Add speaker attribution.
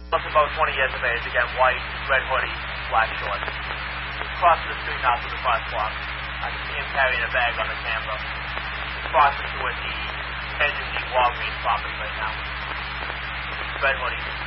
Speaker 1: Looks about 20 years of age, again, white, red hoodie, black shorts. Crosses the street now to the crosswalk. I can see him carrying a bag on the camera. Crosses toward the edge of the Walgreens property right now. Red hoodie.